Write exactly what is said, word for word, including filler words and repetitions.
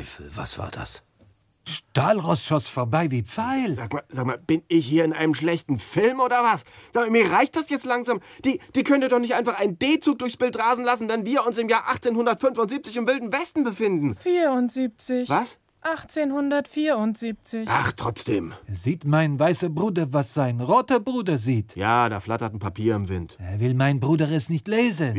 Teufel, was war das? Stahlrost schoss vorbei wie Pfeil. Sag mal, sag mal, bin ich hier in einem schlechten Film oder was? Sag mal, mir reicht das jetzt langsam. Die, die könnte doch nicht einfach einen D-Zug durchs Bild rasen lassen, dann wir uns im Jahr achtzehnhundertfünfundsiebzig im Wilden Westen befinden. vierundsiebzig. Was? achtzehnhundertvierundsiebzig. Ach, trotzdem. Sieht mein weißer Bruder, was sein roter Bruder sieht? Ja, da flattert ein Papier im Wind. Will mein Bruder es nicht lesen?